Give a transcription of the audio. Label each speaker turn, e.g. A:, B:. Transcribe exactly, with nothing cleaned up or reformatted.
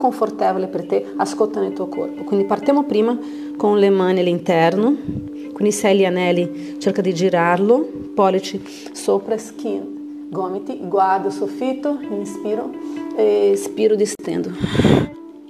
A: confortevole per te, ascolta nel tuo corpo. Quindi partiamo prima con le mani all'interno, quindi sei gli anelli, cerca di girarlo, pollici sopra, schiena, gomiti, guardo il soffitto, inspiro, espiro, distendo.